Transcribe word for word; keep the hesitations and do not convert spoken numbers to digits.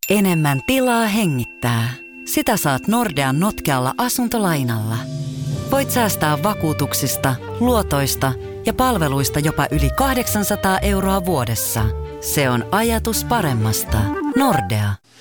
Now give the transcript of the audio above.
Enemmän tilaa hengittää. Sitä saat Nordean notkealla asuntolainalla. Voit säästää vakuutuksista, luotoista ja palveluista jopa yli kahdeksansataa euroa vuodessa. Se on ajatus paremmasta. Nordea.